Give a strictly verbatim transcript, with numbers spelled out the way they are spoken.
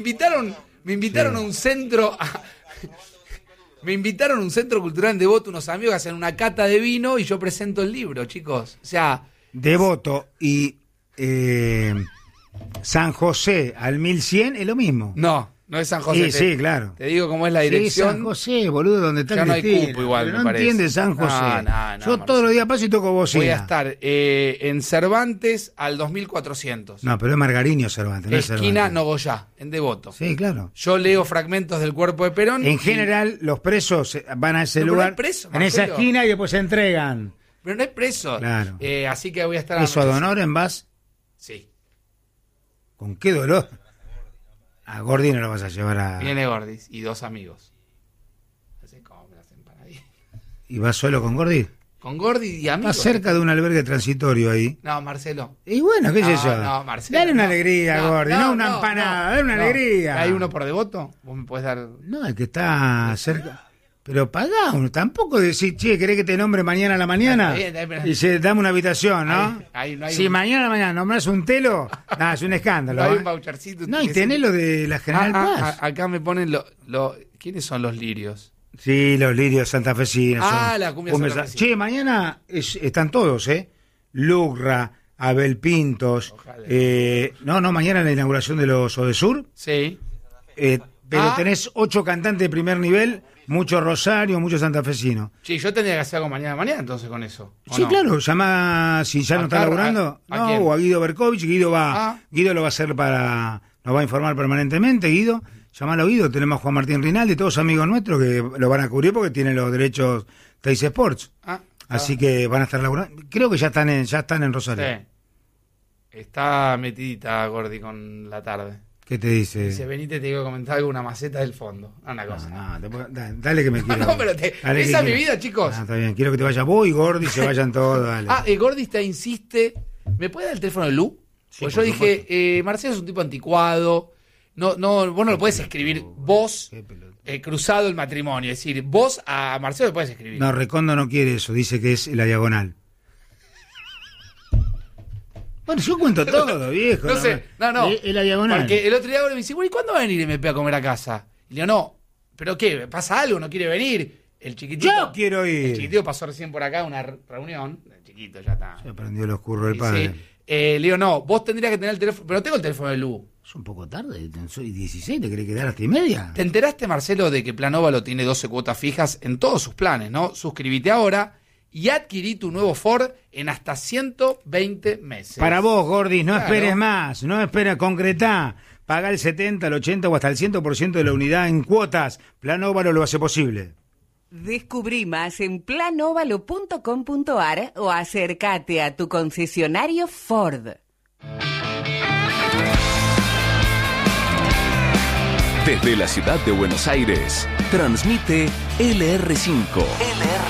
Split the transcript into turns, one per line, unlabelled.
invitaron, me invitaron sí. a un centro... A, me invitaron a un centro cultural en Devoto unos amigos que hacen una cata de vino y yo presento el libro, chicos. O sea...
Devoto y eh, San José al mil cien es lo mismo.
No, no es San José.
Sí,
te,
sí, claro.
Te digo cómo es la dirección.
Sí, San José, boludo, donde está
ya
el
no hay
destino.
cupo igual,
Pero
me
no
parece.
entiende San José.
No, no, no,
yo
Marcelo.
todos los días paso y toco bocina.
Voy a estar eh, en Cervantes al dos mil cuatrocientos.
No, pero es Margariño Cervantes, no es
Esquina
Cervantes.
Nogoyá, en Devoto.
Sí, claro.
Yo leo fragmentos del cuerpo de Perón.
En
y...
general, los presos van a ese
no,
lugar,
no preso,
en esa
Marcelo.
esquina y después se entregan.
Pero no es preso.
Claro.
Eh, así que voy a estar...
¿Eso ad honorem vas?
Sí.
¿Con qué dolor? A Gordi no lo vas a llevar a...
Viene Gordis y dos amigos. Hacen como las empanadillas.
¿Y vas solo con Gordi?
Con Gordi y amigos.
Está cerca de un albergue transitorio ahí.
No, Marcelo.
Y bueno, qué sé
No,
yo.
no, Marcelo,
Dale una
no.
alegría,
No,
Gordi, no,
no,
una
no,
empanada,
no,
dale una
no.
alegría.
¿Hay uno por Devoto? ¿Vos me podés dar...?
No, el que está cerca... Pero pagá uno, tampoco decir, che, ¿querés que te nombre mañana a la mañana?
Está bien, está bien.
Y se dame una habitación, ¿no?
Ahí, ahí no hay
si
un...
mañana a la mañana nombrás un telo, nada, es un escándalo.
No hay
¿eh?
un vouchercito.
No, y
que
tenés
se-
lo de la General
Ah, ah,
Paz.
ah, acá me ponen lo, lo... ¿Quiénes son los lirios?
Sí, los lirios santafesinos.
Ah,
son
la cumbia
cumbias-
santafesina.
Che, mañana es- están todos, ¿eh? Lucra, Abel Pintos.
Ojalá.
Eh, no, no, mañana la inauguración de los Odesur.
Sí.
Eh, pero
Ah.
tenés ocho cantantes de primer nivel, mucho Rosario, mucho santafesino.
Sí, yo tendría que hacer algo mañana mañana entonces con eso. ¿o
Sí,
no?
claro, llama si ya no
¿A
está
Car-
laburando,
a- a
no,
quién?
o a Guido Berkovich. Guido va,
Ah.
Guido lo va a hacer para, nos va a informar permanentemente, Guido. Llamalo a Guido, tenemos a Juan Martín Rinaldi, todos amigos nuestros que lo van a cubrir porque tienen los derechos Teis Sports.
Ah,
Así
ah,
que van a estar laburando. Creo que ya están en, ya están en Rosario.
sí. Está metidita Gordi con la tarde.
¿Qué te dice?
Dice, venite, te digo comentar algo, una maceta del fondo. Una
No,
cosa.
no, te puedo- da- dale que me quiero.
No, pero te-
Dale que
esa es mi
quiero.
vida, chicos.
Ah, está bien, quiero que te vayas vos y Gordi, se vayan todos, dale.
Ah, eh, Gordi te insiste. ¿Me puede dar el teléfono de Lu?
Sí,
Pues
por
yo dije, eh, Marcelo es un tipo anticuado. No, no, vos no lo podés escribir vos,
Qué pelotudo.
eh, cruzado el matrimonio. Es decir, vos a Marcelo lo podés escribir.
No, Recondo no quiere eso, dice que es la diagonal. Bueno, yo cuento todo, viejo.
No sé, no, no.
Es, es la diagonal.
Porque el otro día Gordi me dice, bueno, ¿y cuándo va a venir M P a comer a casa? Y le digo, no, ¿pero qué? ¿Pasa algo? ¿No quiere venir? El chiquitito.
Yo quiero ir.
El chiquitito pasó recién por acá a una re- reunión. El chiquito ya está.
Se prendió el oscuro del
Y
padre.
sí, eh, le digo, no, vos tendrías que tener el teléfono, pero no tengo el teléfono de Lu.
Es un poco tarde, soy dieciséis, ¿te querés quedar hasta y media?
¿Te enteraste, Marcelo, de que Plan Óvalo tiene doce cuotas fijas en todos sus planes, no? Suscribite ahora y adquirí tu nuevo Ford en hasta ciento veinte meses.
Para vos, Gordis, no
Claro.
esperes más, no esperes, concretá. Paga el setenta, el ochenta o hasta el cien por ciento de la unidad en cuotas. Plan Óvalo lo hace posible.
Descubrí más en plan óvalo punto com punto a r o acércate a tu concesionario Ford.
Desde la ciudad de Buenos Aires, transmite L R cinco. L R